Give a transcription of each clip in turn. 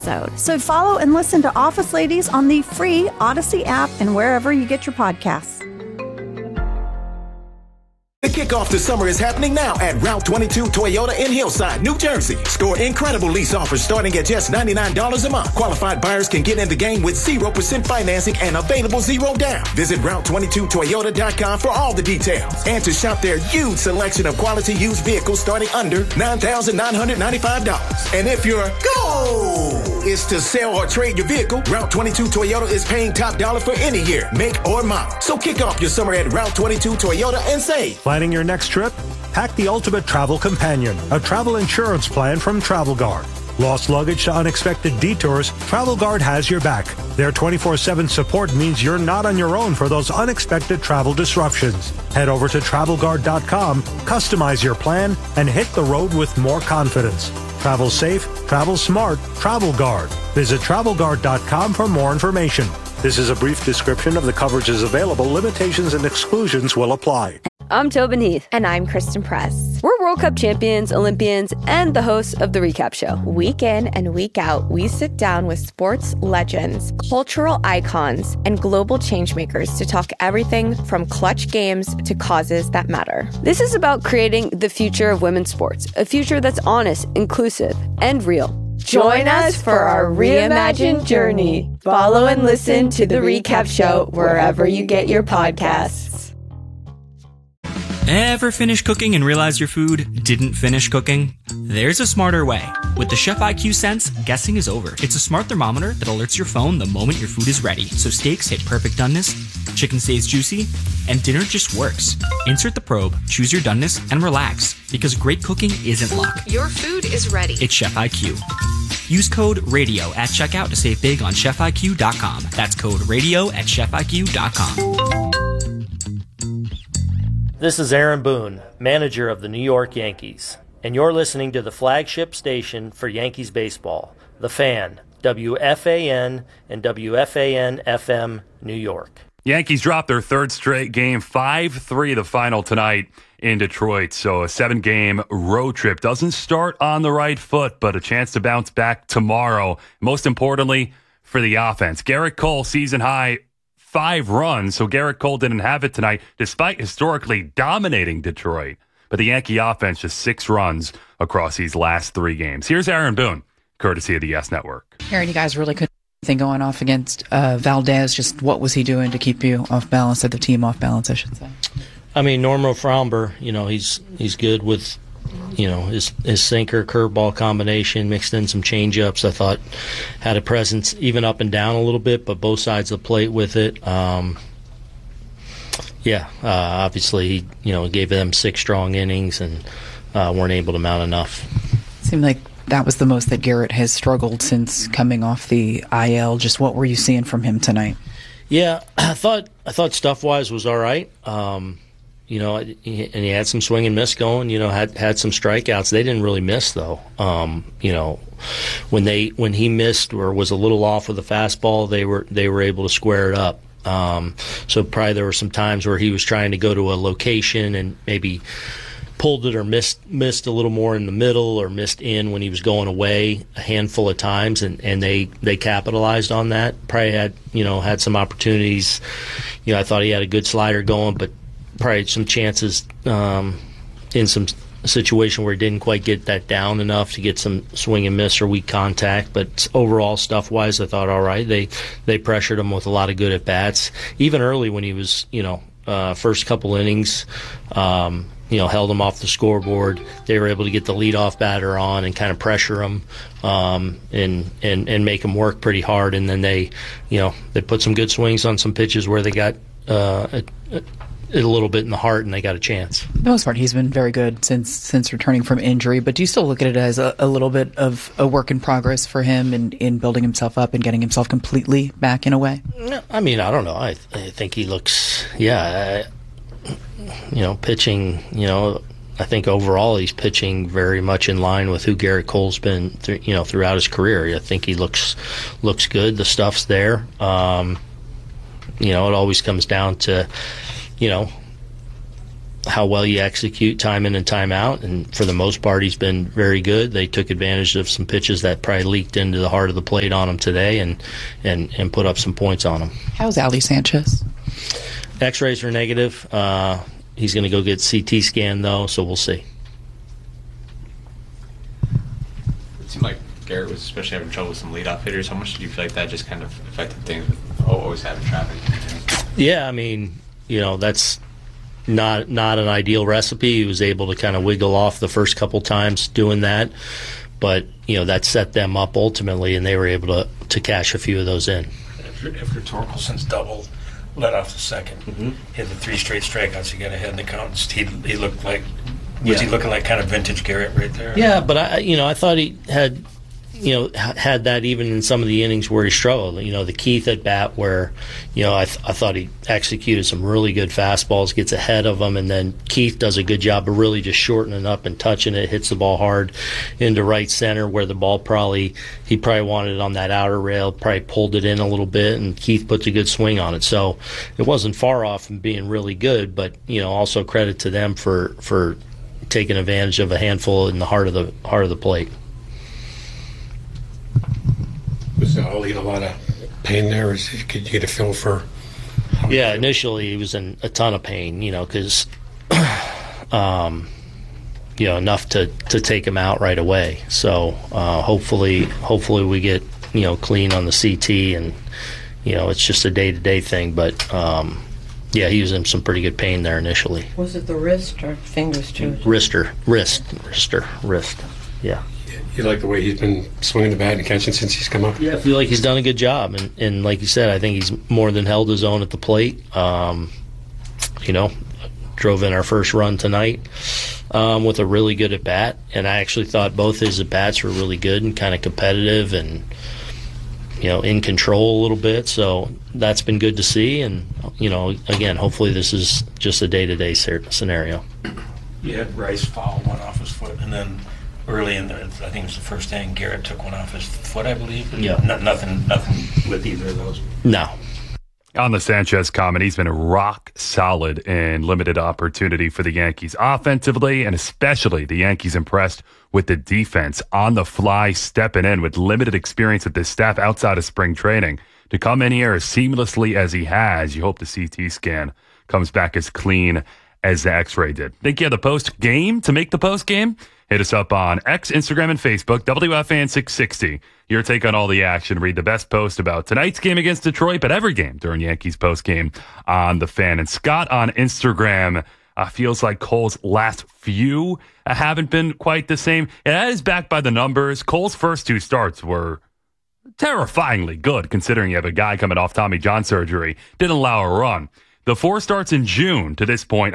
So follow and listen to Office Ladies on the free Odyssey app and wherever you get your podcasts. The kickoff to summer is happening now at Route 22 Toyota in Hillside, New Jersey. Score incredible lease offers starting at just $99 a month. Qualified buyers can get in the game with 0% financing and available zero down. Visit Route22Toyota.com for all the details and to shop their huge selection of quality used vehicles starting under $9,995. And if your goal is to sell or trade your vehicle, Route 22 Toyota is paying top dollar for any year, make, or model. So kick off your summer at Route 22 Toyota and save. Planning your next trip? Pack the Ultimate Travel Companion, a travel insurance plan from Travel Guard. Lost luggage to unexpected detours, Travel Guard has your back. Their 24/7 support means you're not on your own for those unexpected travel disruptions. Head over to TravelGuard.com, customize your plan, and hit the road with more confidence. Travel safe, travel smart, Travel Guard. Visit TravelGuard.com for more information. This is a brief description of the coverages available. Limitations and exclusions will apply. I'm Tobin Heath. And I'm Kristen Press. We're World Cup champions, Olympians, and the hosts of The Recap Show. Week in and week out, we sit down with sports legends, cultural icons, and global changemakers to talk everything from clutch games to causes that matter. This is about creating the future of women's sports, a future that's honest, inclusive, and real. Join us for our reimagined journey. Follow and listen to The Recap Show wherever you get your podcasts. Ever finish cooking and realize your food didn't finish cooking? There's a smarter way. With the Chef IQ Sense, guessing is over. It's a smart thermometer that alerts your phone the moment your food is ready. So steaks hit perfect doneness, chicken stays juicy, and dinner just works. Insert the probe, choose your doneness, and relax. Because great cooking isn't luck. Your food is ready. It's Chef IQ. Use code RADIO at checkout to save big on ChefIQ.com. That's code RADIO at ChefIQ.com. This is Aaron Boone, manager of the New York Yankees, and you're listening to the flagship station for Yankees baseball, The Fan, WFAN and WFAN-FM, New York. Yankees dropped their third straight game, 5-3 the final tonight in Detroit. So a 7-game road trip doesn't start on the right foot, but a chance to bounce back tomorrow. Most importantly, for the offense. Garrett Cole, season high 5 runs, so Garrett Cole didn't have it tonight, despite historically dominating Detroit. But the Yankee offense just 6 runs across these last 3 games. Here's Aaron Boone, courtesy of the Yes Network. Aaron, you guys really couldn't do anything going off against Valdez. Just what was he doing to keep you off balance, or the team off balance, I should say? I mean, Norman Fromber, he's good with, his sinker curveball combination, mixed in some changeups. I thought had a presence even up and down a little bit, but both sides of the plate with it. Obviously, he gave them 6 strong innings and weren't able to mount enough. Seemed like that was the most that Garrett has struggled since coming off the IL. Just what were you seeing from him tonight? Yeah, I thought stuff-wise was all right. And he had some swing and miss going. Had some strikeouts. They didn't really miss though. When he missed or was a little off with the fastball, they were able to square it up. So probably there were some times where he was trying to go to a location and maybe pulled it or missed a little more in the middle or missed in when he was going away a handful of times, and they capitalized on that. Probably had some opportunities. I thought he had a good slider going, but probably some chances in some situation where he didn't quite get that down enough to get some swing and miss or weak contact. But overall, stuff-wise, I thought all right. They pressured him with a lot of good at-bats. Even early when he was, first couple innings, held him off the scoreboard. They were able to get the leadoff batter on and kind of pressure him and make him work pretty hard. And then they put some good swings on some pitches where they got a little bit in the heart, and they got a chance. For the most part, he's been very good since returning from injury, but do you still look at it as a little bit of a work in progress for him in building himself up and getting himself completely back in a way? No, I mean, I don't know. I think he looks, pitching, I think overall he's pitching very much in line with who Garrett Cole's been, throughout his career. I think he looks good. The stuff's there. It always comes down to, how well you execute time in and time out, and for the most part, he's been very good. They took advantage of some pitches that probably leaked into the heart of the plate on him today, and put up some points on him. How's Ali Sanchez? X-rays are negative. He's going to go get CT scan though, so we'll see. It seemed like Garrett was especially having trouble with some leadoff hitters. How much do you feel like that just kind of affected things with always having traffic? Yeah, I mean, that's not an ideal recipe. He was able to kind of wiggle off the first couple times doing that, but that set them up ultimately, and they were able to cash a few of those in. After Torkelson's double led off the second, hit the 3 straight strikeouts, he got ahead in the count. He looked like he looking like kind of vintage Garrett right there? Yeah, but I thought he had had that even in some of the innings where he struggled. The Keith at bat where, I thought he executed some really good fastballs, gets ahead of them, and then Keith does a good job of really just shortening up and touching it, hits the ball hard into right center where the ball he probably wanted it on that outer rail, probably pulled it in a little bit, and Keith puts a good swing on it. So it wasn't far off from being really good, but, also credit to them for taking advantage of a handful in the heart of the plate. Was Ali in a lot of pain there? Could you get a feel for? Yeah, initially he was in a ton of pain, because enough to take him out right away. So hopefully we get clean on the CT, and it's just a day-to-day thing. But yeah, he was in some pretty good pain there initially. Was it the wrist or fingers too? Wrist. Yeah. You like the way he's been swinging the bat and catching since he's come up? Yeah, I feel like he's done a good job. And like you said, I think he's more than held his own at the plate. Drove in our first run tonight with a really good at-bat. And I actually thought both his at-bats were really good and kind of competitive and, in control a little bit. So that's been good to see. And, again, hopefully this is just a day-to-day scenario. You had Rice foul one off his foot, and then early in I think it was the first inning, Garrett took one off his foot, I believe. Yeah. Nothing with either of those. No. On the Sanchez comment, he's been rock solid in limited opportunity for the Yankees offensively, and especially the Yankees impressed with the defense on the fly, stepping in with limited experience with this staff outside of spring training. To come in here as seamlessly as he has, you hope the CT scan comes back as clean as the X-ray did. Think you have the post game to make the post game? Hit us up on X, Instagram, and Facebook, WFAN660. Your take on all the action. Read the best post about tonight's game against Detroit, but every game during Yankees post game on The Fan. And Scott on Instagram feels like Cole's last few haven't been quite the same. And that is backed by the numbers. Cole's first 2 starts were terrifyingly good, considering you have a guy coming off Tommy John surgery. Didn't allow a run. The 4 starts in June to this point, a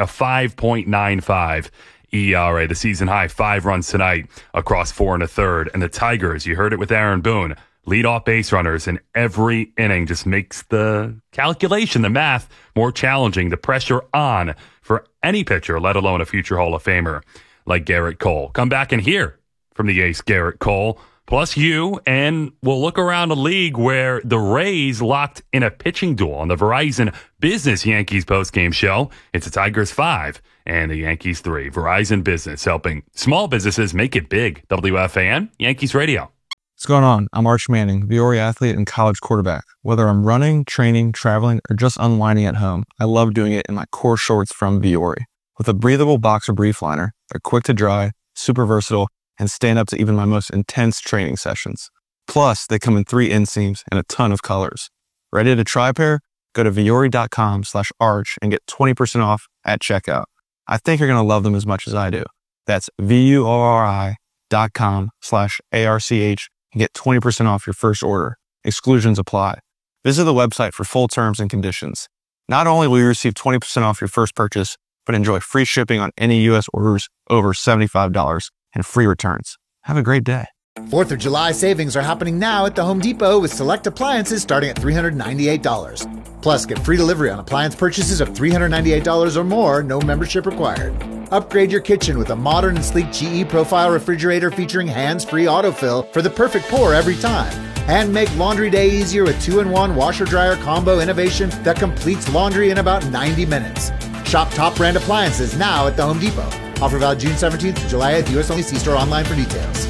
5.95 ERA, the season high, 5 runs tonight across 4 1/3. And the Tigers, you heard it with Aaron Boone, leadoff base runners in every inning, just makes the calculation, the math, more challenging, the pressure on for any pitcher, let alone a future Hall of Famer like Garrett Cole. Come back and hear from the ace Garrett Cole, plus you, and we'll look around a league where the Rays locked in a pitching duel on the Verizon Business Yankees postgame show. It's the Tigers 5 and the Yankees 3. Verizon Business, helping small businesses make it big. WFAN, Yankees Radio. What's going on? I'm Arch Manning, Viore athlete and college quarterback. Whether I'm running, training, traveling, or just unwinding at home, I love doing it in my core shorts from Viore. With a breathable boxer brief liner, they're quick to dry, super versatile, and stand up to even my most intense training sessions. Plus, they come in 3 inseams and a ton of colors. Ready to try a pair? Go to Viore.com/arch and get 20% off at checkout. I think you're going to love them as much as I do. That's VUORI.com/ARCH and get 20% off your first order. Exclusions apply. Visit the website for full terms and conditions. Not only will you receive 20% off your first purchase, but enjoy free shipping on any U.S. orders over $75 and free returns. Have a great day. 4th of July savings are happening now at the Home Depot with select appliances starting at $398. Plus, get free delivery on appliance purchases of $398 or more, no membership required. Upgrade your kitchen with a modern and sleek GE Profile refrigerator featuring hands-free autofill for the perfect pour every time. And make laundry day easier with 2-in-1 washer-dryer combo innovation that completes laundry in about 90 minutes. Shop top brand appliances now at the Home Depot. Offer valid June 17th to July at the US only. See store online for details.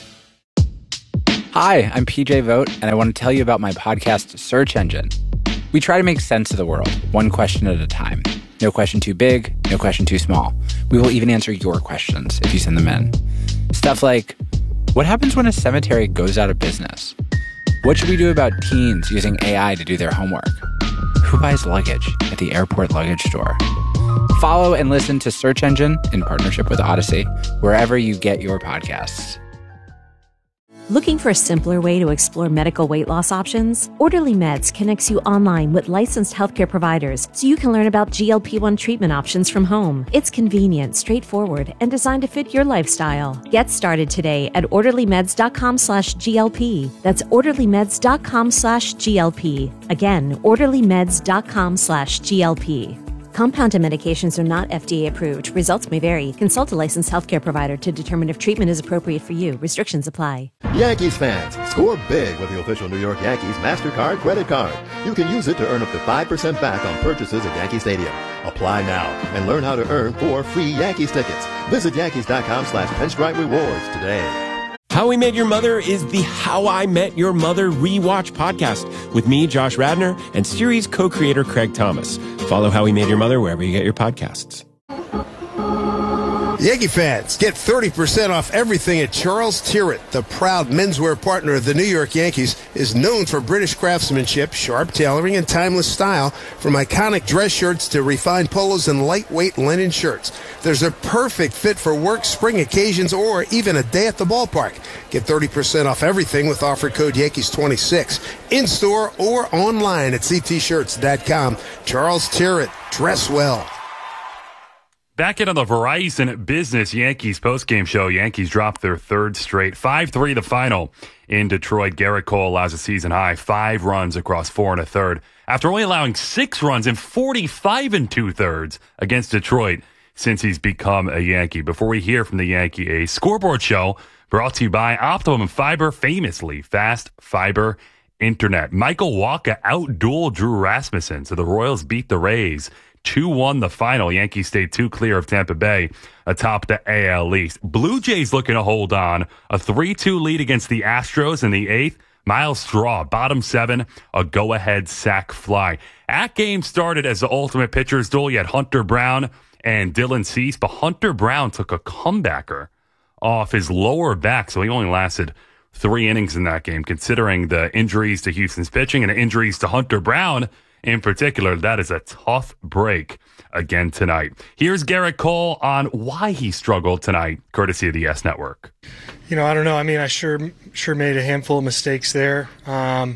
Hi, I'm PJ Vogt, and I want to tell you about my podcast, Search Engine. We try to make sense of the world, one question at a time. No question too big, no question too small. We will even answer your questions if you send them in. Stuff like, what happens when a cemetery goes out of business? What should we do about teens using AI to do their homework? Who buys luggage at the airport luggage store? Follow and listen to Search Engine in partnership with Odyssey, wherever you get your podcasts. Looking for a simpler way to explore medical weight loss options? Orderly Meds connects you online with licensed healthcare providers so you can learn about GLP-1 treatment options from home. It's convenient, straightforward, and designed to fit your lifestyle. Get started today at orderlymeds.com/GLP. That's orderlymeds.com/GLP. Again, orderlymeds.com/GLP. Compounded medications are not FDA approved. Results may vary. Consult a licensed healthcare provider to determine if treatment is appropriate for you. Restrictions apply. Yankees fans, score big with the official New York Yankees MasterCard credit card. You can use it to earn up to 5% back on purchases at Yankee Stadium. Apply now and learn how to earn 4 free Yankees tickets. Visit Yankees.com/Pinstripe Rewards today. How We Met Your Mother is the How I Met Your Mother rewatch podcast with me, Josh Radnor, and series co-creator Craig Thomas. Follow How We Met Your Mother wherever you get your podcasts. Yankee fans, get 30% off everything at Charles Tyrwhitt. The proud menswear partner of the New York Yankees is known for British craftsmanship, sharp tailoring, and timeless style, from iconic dress shirts to refined polos and lightweight linen shirts. There's a perfect fit for work, spring occasions, or even a day at the ballpark. Get 30% off everything with offer code Yankees26, in-store or online at ctshirts.com. Charles Tyrwhitt, dress well. Back in on the Verizon Business Yankees postgame show, Yankees dropped their third straight. 5-3 the final in Detroit. Garrett Cole allows a season-high 5 runs across 4 1/3 after only allowing 6 runs in 45 2/3 against Detroit since he's become a Yankee. Before we hear from the Yankee Ace, scoreboard show brought to you by Optimum Fiber, famously fast fiber internet. Michael Wacha outdueled Drew Rasmussen, so the Royals beat the Rays 2-1 the final. Yankees stayed 2 clear of Tampa Bay atop the AL East. Blue Jays looking to hold on. A 3-2 lead against the Astros in the 8th. Miles Straw, bottom 7, a go-ahead sac fly. That game started as the ultimate pitcher's duel. You had Hunter Brown and Dylan Cease, but Hunter Brown took a comebacker off his lower back, so he only lasted 3 innings in that game. Considering the injuries to Houston's pitching and the injuries to Hunter Brown in particular, that is a tough break again tonight. Here's Garrett Cole on why he struggled tonight, courtesy of the YES Network. You know, I don't know. I mean, I sure made a handful of mistakes there. A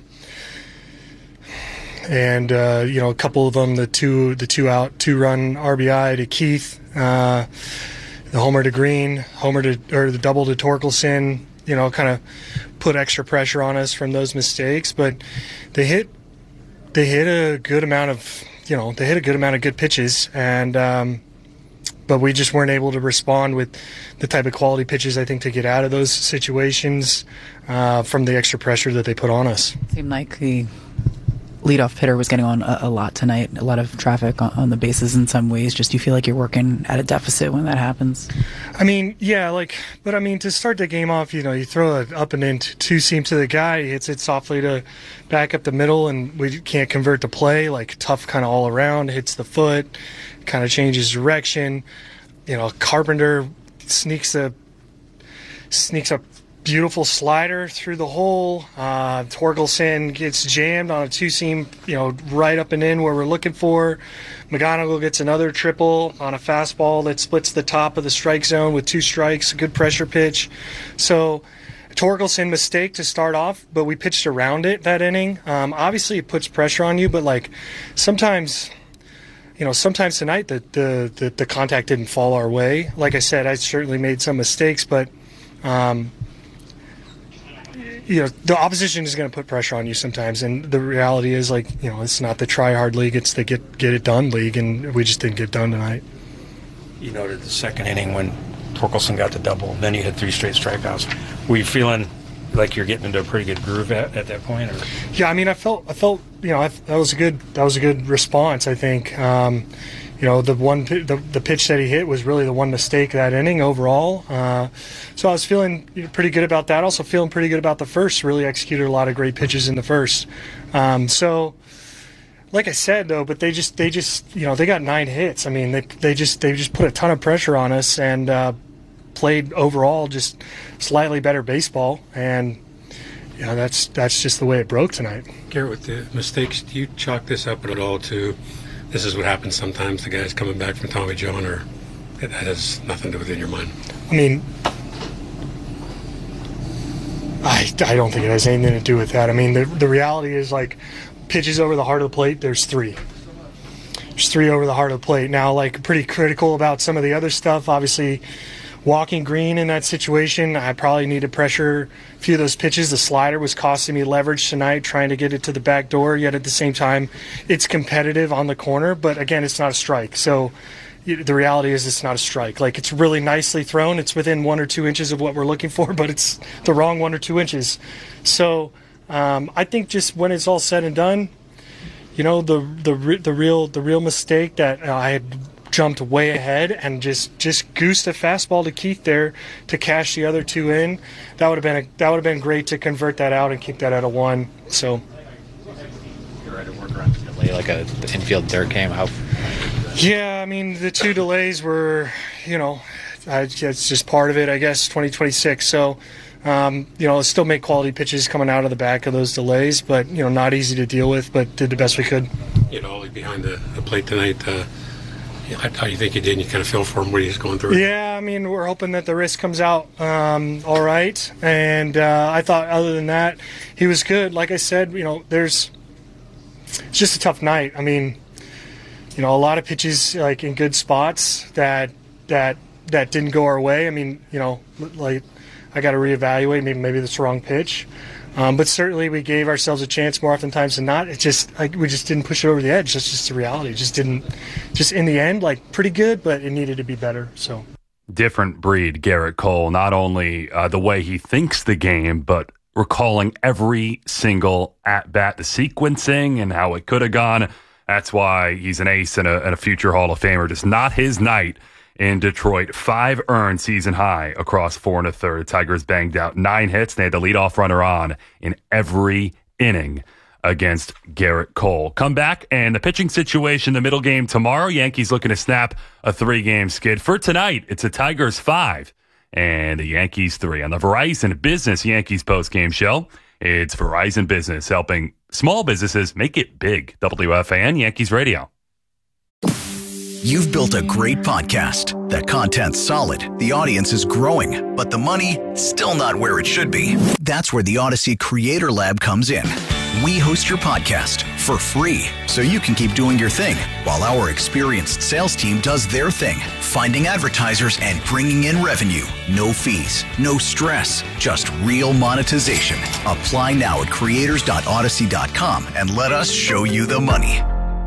couple of them, the 2-run RBI to Keith, the homer to Green, the double to Torkelson, kind of put extra pressure on us from those mistakes, but they hit a good amount of good pitches, and but we just weren't able to respond with the type of quality pitches, I think, to get out of those situations from the extra pressure that they put on us. It seemed like the leadoff hitter was getting on a lot tonight, a lot of traffic on the bases in some ways. Just you feel like you're working at a deficit when that happens. I mean, yeah, to start the game off, you throw it up and in 2-seam to the guy, he hits it softly to back up the middle, and we can't convert the play, tough kind of all around, hits the foot, kind of changes direction. Carpenter sneaks a beautiful slider through the hole. Torkelson gets jammed on a 2-seam, right up and in where we're looking for. McGonigal gets another triple on a fastball that splits the top of the strike zone with 2 strikes, a good pressure pitch. So Torkelson mistake to start off, but we pitched around it that inning. Obviously it puts pressure on you, but sometimes tonight the contact didn't fall our way. Like I said, I certainly made some mistakes, but the opposition is going to put pressure on you sometimes, and the reality is, it's not the try-hard league, it's the get it done league, and we just didn't get done tonight. You noted the second inning when Torkelson got the double, then you had 3 straight strikeouts. Were you feeling like you're getting into a pretty good groove at that point? Or? Yeah, I mean, I felt that was a good response, I think. the pitch that he hit was really the one mistake that inning overall. So I was feeling pretty good about that. Also feeling pretty good about the first. Really executed a lot of great pitches in the first. So, like I said though, but they just they got 9 hits. I mean, they just put a ton of pressure on us and played overall just slightly better baseball. And that's just the way it broke tonight. Garrett, with the mistakes, do you chalk this up at all to this is what happens sometimes, the guys coming back from Tommy John, or that has nothing to do with it in your mind? I mean, I don't think it has anything to do with that. I mean, the reality is, like, pitches over the heart of the plate, there's 3. There's 3 over the heart of the plate. Now, like, pretty critical about some of the other stuff. Obviously, walking green in that situation, I probably need to pressure a few of those pitches. The slider was costing me leverage tonight, trying to get it to the back door, yet at the same time, it's competitive on the corner. But, again, it's not a strike. So the reality is it's not a strike. Like, it's really nicely thrown. It's within 1 or 2 inches of what we're looking for, but it's the wrong 1 or 2 inches. So I think just when it's all said and done, the real mistake that I had jumped way ahead and just goosed a fastball to Keith there to cash the other 2 in. That would have been great to convert that out and keep that at a 1. So you're right to work around the delay like a infield dirt game. Yeah, I mean the 2 delays were, it's just part of it. I guess 2026. So still make quality pitches coming out of the back of those delays, but not easy to deal with. But did the best we could. Ollie behind the plate tonight. How you think he did, and you kind of feel for him what he's going through? Yeah, I mean, we're hoping that the wrist comes out all right. And I thought other than that, he was good. Like I said, it's just a tough night. I mean, a lot of pitches like in good spots that didn't go our way. I mean, like I got to reevaluate. Maybe that's the wrong pitch. But certainly we gave ourselves a chance more oftentimes than not. It just we just didn't push it over the edge. That's just the reality. Just in the end, like pretty good, but it needed to be better. So different breed, Gerrit Cole. Not only the way he thinks the game, but recalling every single at bat, the sequencing and how it could have gone. That's why he's an ace and a future Hall of Famer. Just not his night in Detroit. 5 earned season high across 4 1/3. Tigers banged out 9 hits. They had the leadoff runner on in every inning against Gerrit Cole. Come back, and the pitching situation, the middle game tomorrow. Yankees looking to snap a 3-game skid. For tonight, it's a Tigers 5 and the Yankees 3. On the Verizon Business Yankees postgame show, it's Verizon Business helping small businesses make it big. WFAN Yankees Radio. You've built a great podcast. That content's solid. The audience is growing, but the money still not where it should be. That's where the Odyssey Creator Lab comes in. We host your podcast for free so you can keep doing your thing while our experienced sales team does their thing, finding advertisers and bringing in revenue. No fees, no stress, just real monetization. Apply now at creators.odyssey.com and let us show you the money.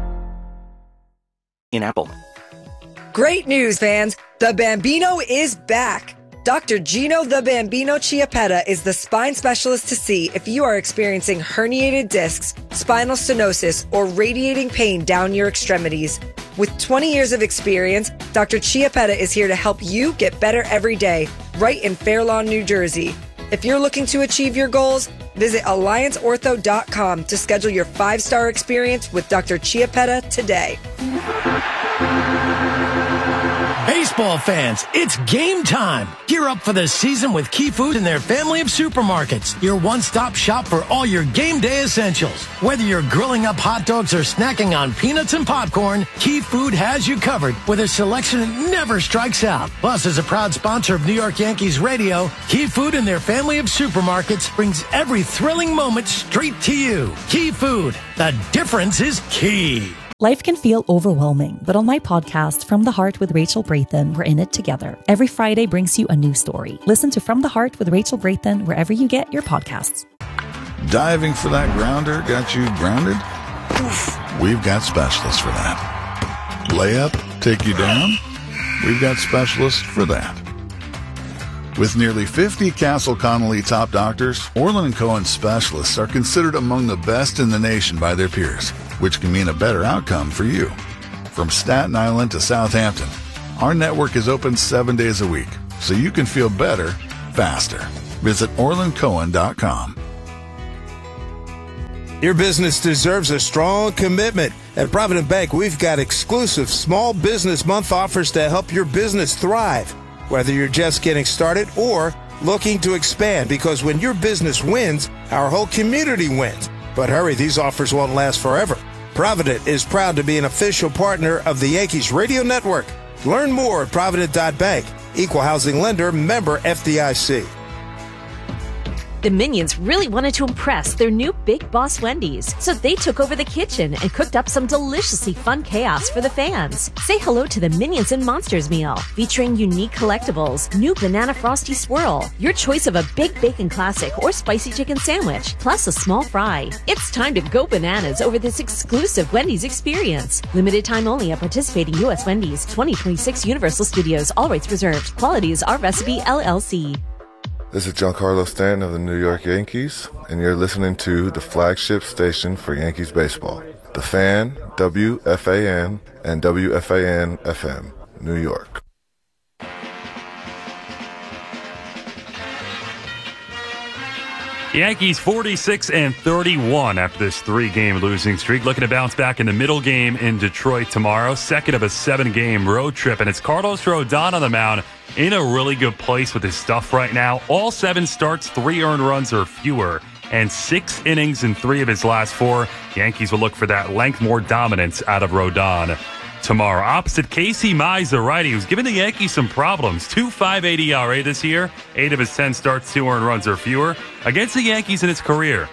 In Apple. Great news, fans! The Bambino is back! Dr. Gino the Bambino Chiappetta is the spine specialist to see if you are experiencing herniated discs, spinal stenosis, or radiating pain down your extremities. With 20 years of experience, Dr. Chiappetta is here to help you get better every day, right in Fair Lawn, New Jersey. If you're looking to achieve your goals, visit AllianceOrtho.com to schedule your 5-star experience with Dr. Chiappetta today. Baseball fans, it's game time. Gear up for the season with Key Food and their family of supermarkets. Your one-stop shop for all your game day essentials. Whether you're grilling up hot dogs or snacking on peanuts and popcorn, Key Food has you covered with a selection that never strikes out. Plus, as a proud sponsor of New York Yankees Radio, Key Food and their family of supermarkets brings every thrilling moment straight to you. Key Food, the difference is key. Life can feel overwhelming, but on my podcast, From the Heart with Rachel Brathen, we're in it together. Every Friday brings you a new story. Listen to From the Heart with Rachel Brathen wherever you get your podcasts. Diving for that grounder got you grounded? We've got specialists for that. Layup, take you down? We've got specialists for that. With nearly 50 Castle Connolly top doctors, Orland & Cohen specialists are considered among the best in the nation by their peers, which can mean a better outcome for you. from Staten Island to Southampton. Our network is open 7 days a week, so you can feel better, faster. Visit OrlandCohen.com. Your business deserves a strong commitment. At Provident Bank, we've got exclusive Small Business Month offers to help your business thrive, whether you're just getting started or looking to expand, because when your business wins, our whole community wins. But hurry, these offers won't last forever. Provident is proud to be an official partner of the Yankees Radio Network. Learn more at Provident.bank. Equal housing lender, member FDIC. The Minions really wanted to impress their new big boss Wendy's, so they took over the kitchen and cooked up some deliciously fun chaos for the fans. Say hello to the Minions and Monsters meal, featuring unique collectibles, new banana frosty swirl, your choice of a big bacon classic or spicy chicken sandwich, plus a small fry. It's time to go bananas over this exclusive Wendy's experience. Limited time only at participating U.S. Wendy's. 2026 Universal Studios. All rights reserved. Quality is Our Recipe, LLC. This is Giancarlo Stanton of the New York Yankees, and you're listening to the flagship station for Yankees baseball, The Fan, WFAN, and WFAN-FM, New York. Yankees 46-31 after this 3-game losing streak. Looking to bounce back in the middle game in Detroit tomorrow. Second of a 7-game road trip. And it's Carlos Rodon on the mound in a really good place with his stuff right now. All 7 starts, 3 earned runs or fewer, and 6 innings in 3 of his last 4. Yankees will look for that length, more dominance out of Rodon tomorrow. Opposite Casey Mize, the righty, who's given the Yankees some problems. 2.58 ERA this year. 8 of his 10 starts, 2 earned runs or fewer. Against the Yankees in his career,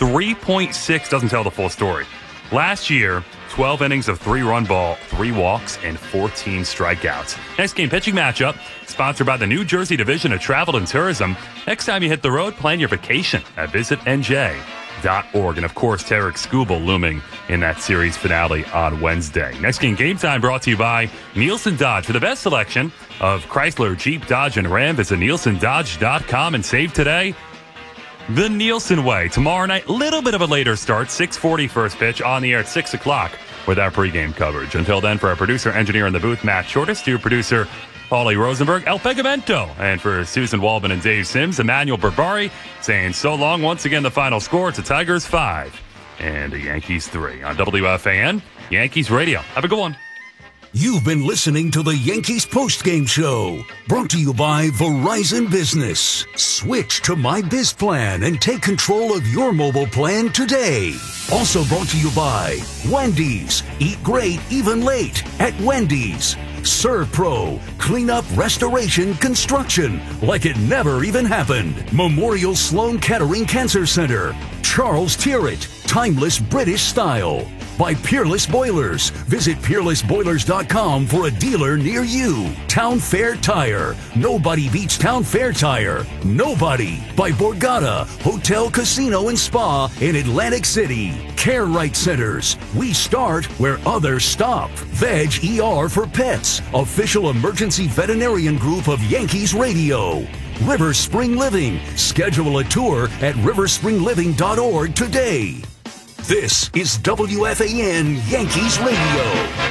3.6 doesn't tell the full story. Last year, 12 innings of 3-run ball, 3 walks, and 14 strikeouts. Next game pitching matchup, sponsored by the New Jersey Division of Travel and Tourism. Next time you hit the road, plan your vacation at visitnj.org. And of course, Tarek Skubal looming in that series finale on Wednesday. Next game time brought to you by Nielsen Dodge. For the best selection of Chrysler, Jeep, Dodge, and Ram, visit nielsendodge.com and save today the Nielsen way. Tomorrow night, little bit of a later start, 6:40 first pitch, on the air at 6 o'clock with our pregame coverage. Until then, for our producer, engineer in the booth, Matt Shortis, studio producer, Paulie Rosenberg, El Pegamento, and for Susan Waldman and Dave Sims, Emmanuel Berbari, saying so long. Once again, the final score, it's the Tigers 5 and the Yankees 3 on WFAN, Yankees Radio. Have a good one. You've been listening to the Yankees postgame show, brought to you by Verizon Business. Switch to My Biz Plan and take control of your mobile plan today. Also brought to you by Wendy's. Eat great, even late at Wendy's. ServPro, cleanup, restoration, construction, like it never even happened. Memorial Sloan Kettering Cancer Center. Charles Tyrrett, timeless British style. By Peerless Boilers. Visit peerlessboilers.com for a dealer near you. Town Fair Tire. Nobody beats Town Fair Tire. Nobody. By Borgata, Hotel, Casino, and Spa in Atlantic City. Care Right Centers. We start where others stop. Veg ER for Pets. Official emergency veterinarian group of Yankees Radio. River Spring Living. Schedule a tour at riverspringliving.org today. This is WFAN Yankees Radio.